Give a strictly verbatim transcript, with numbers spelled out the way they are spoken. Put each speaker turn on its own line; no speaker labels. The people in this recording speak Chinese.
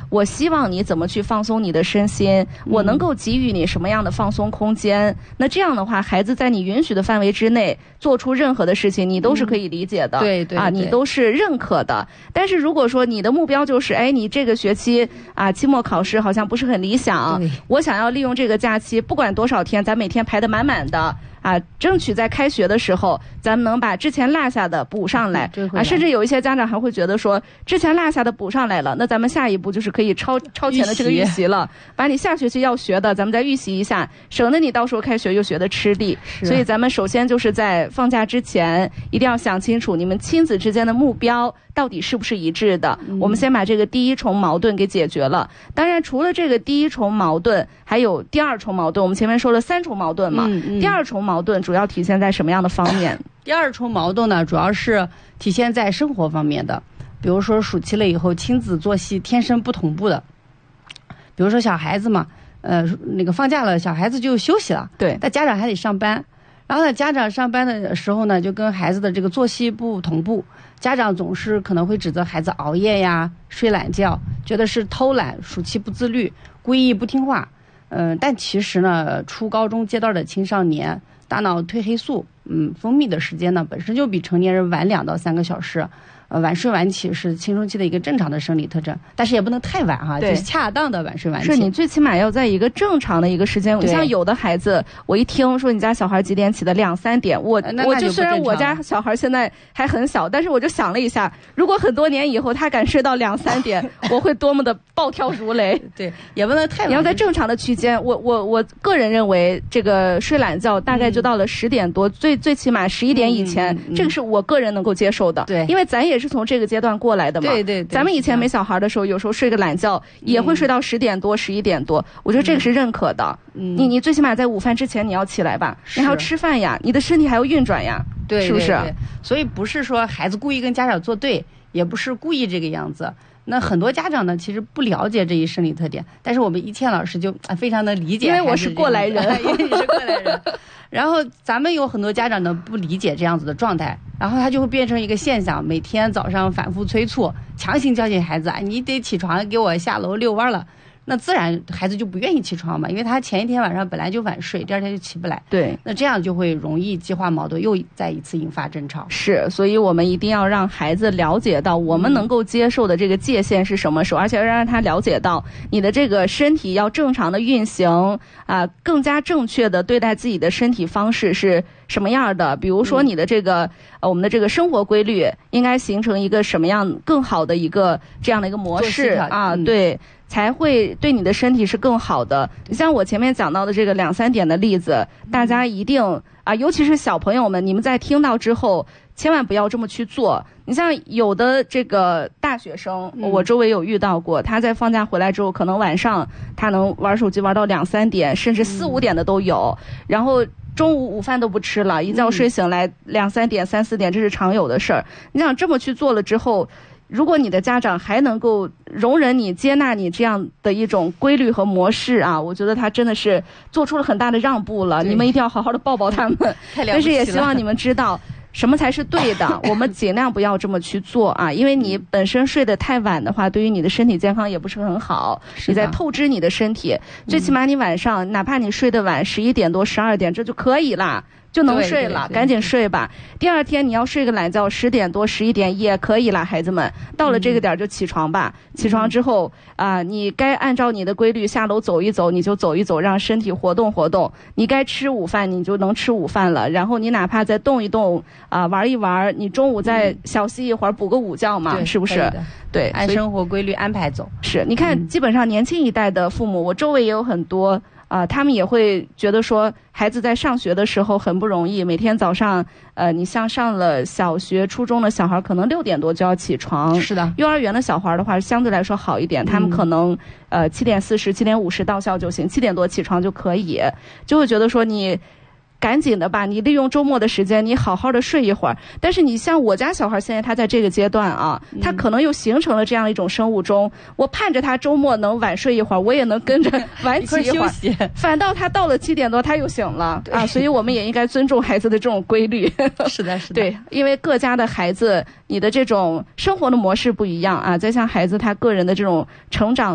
我希望你怎么去放松你的身心，我能够给予你什么样的放松空间。那这样的话，孩子在你允许的范围之内做出任何的事情，你都是可以理解的，
嗯、对 对, 对
啊，你都是认可的。但是如果说你的目标就是，哎，你这个学期啊，期末考试好像不是很理想，我想要利用这个假期，不管多少天，咱每天排得满满的。啊，争取在开学的时候，咱们能把之前落下的补上来啊！甚至有一些家长还会觉得说，之前落下的补上来了，那咱们下一步就是可以超超前的这个预习了，把你下学期要学的，咱们再预习一下，省得你到时候开学又学的吃力。所以咱们首先就是在放假之前，一定要想清楚你们亲子之间的目标到底是不是一致的。嗯、我们先把这个第一重矛盾给解决了。当然，除了这个第一重矛盾，还有第二重矛盾。我们前面说了三重矛盾嘛，嗯嗯、第二重矛盾主要体现在什么样的方面？
第二重矛盾呢，主要是体现在生活方面的，比如说暑期了以后，亲子作息天生不同步的。比如说小孩子嘛，呃，那个放假了，小孩子就休息了，
对，
但家长还得上班。然后呢，家长上班的时候呢，就跟孩子的这个作息不同步，家长总是可能会指责孩子熬夜呀、睡懒觉，觉得是偷懒、暑期不自律、故意不听话。嗯、呃，但其实呢，初高中阶段的青少年大脑褪黑素嗯分泌的时间呢，本身就比成年人晚两到三个小时。呃，晚睡晚起是青春期的一个正常的生理特征，但是也不能太晚哈，就是恰当的晚睡晚起。
是你最起码要在一个正常的一个时间。像有的孩子，我一听说你家小孩几点起的，两三点，我我就虽然我家小孩现在还很小，但是我就想了一下，如果很多年以后他敢睡到两三点，我会多么的暴跳如雷。
对，也不能太晚。
你要在正常的区间，我我我个人认为，这个睡懒觉大概就到了十点多，嗯、最最起码十一点以前、嗯嗯，这个是我个人能够接受的。
对，
因为咱也是从这个阶段过来的嘛。
对对对。
咱们以前没小孩的时候，有时候睡个懒觉也会睡到十点多、十一点多，我觉得这个是认可的。嗯。你你最起码在午饭之前你要起来吧，你还要吃饭呀，你的身体还要运转呀，
对，
是不是？
对对对。所以不是说孩子故意跟家长作对，也不是故意这个样子。那很多家长呢，其实不了解这一生理特点，但是我们一倩老师就非常的理解，
因为我是过来人，
因为你是过来人。然后咱们有很多家长呢不理解这样子的状态，然后他就会变成一个现象，每天早上反复催促，强行叫醒孩子，你得起床给我下楼遛弯了。那自然孩子就不愿意起床嘛，因为他前一天晚上本来就晚睡，第二天就起不来。
对，
那这样就会容易激化矛盾，又再一次引发争吵。
是，所以我们一定要让孩子了解到我们能够接受的这个界限是什么时候，嗯、而且要让他了解到你的这个身体要正常的运行啊、呃，更加正确的对待自己的身体方式是什么样的。比如说你的这个、嗯、呃，我们的这个生活规律应该形成一个什么样更好的一个这样的一个模式啊、嗯？对。才会对你的身体是更好的。你像我前面讲到的这个两三点的例子，大家一定啊，尤其是小朋友们，你们在听到之后，千万不要这么去做。你像有的这个大学生，我周围有遇到过，他在放假回来之后，可能晚上他能玩手机玩到两三点，甚至四五点的都有，然后中午午饭都不吃了，一觉睡醒来两三点、三四点，这是常有的事儿。你想这么去做了之后，如果你的家长还能够容忍你、接纳你这样的一种规律和模式啊，我觉得他真的是做出了很大的让步了。你们一定要好好的抱抱他们。但是也希望你们知道什么才是对的，我们尽量不要这么去做啊，因为你本身睡得太晚的话，对于你的身体健康也不是很好，你在透支你的身体。最起码你晚上、嗯、哪怕你睡得晚十一点多、十二点，这就可以啦。就能睡了，对对对，赶紧睡吧。第二天你要睡个懒觉，十点多、十一点也可以啦，孩子们。到了这个点就起床吧。嗯、起床之后啊、呃，你该按照你的规律下楼走一走，你就走一走，让身体活动活动。你该吃午饭，你就能吃午饭了。然后你哪怕再动一动啊、呃，玩一玩，你中午再小息一会儿，补个午觉嘛，是不是？对，
按生活规律安排走。
是，你看、嗯，基本上年轻一代的父母，我周围也有很多。啊、呃，他们也会觉得说，孩子在上学的时候很不容易。每天早上，呃，你像上了小学、初中的小孩，可能六点多就要起床。
是的。
幼儿园的小孩的话，相对来说好一点，他们可能、嗯、呃七点四十、七点五十到校就行，七点多起床就可以，就会觉得说你。赶紧的吧，你利用周末的时间，你好好的睡一会儿。但是你像我家小孩，现在他在这个阶段啊，嗯、他可能又形成了这样一种生物钟。我盼着他周末能晚睡一会儿，我也能跟着晚起一会儿。
休息
反倒他到了七点多，他又醒了啊！所以我们也应该尊重孩子的这种规律。
是的，是的。
对，因为各家的孩子，你的这种生活的模式不一样啊，再像孩子他个人的这种成长。